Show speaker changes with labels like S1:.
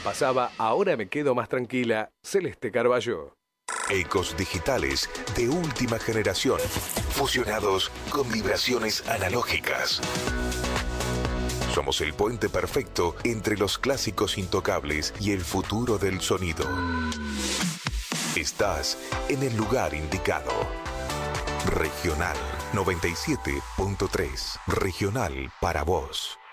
S1: pasaba, ahora me quedo más tranquila. Celeste Carballo.
S2: Ecos digitales de última generación, fusionados con vibraciones analógicas. Somos el puente perfecto entre los clásicos intocables y el futuro del sonido. Estás en el lugar indicado. Regional 97.3. Regional para vos.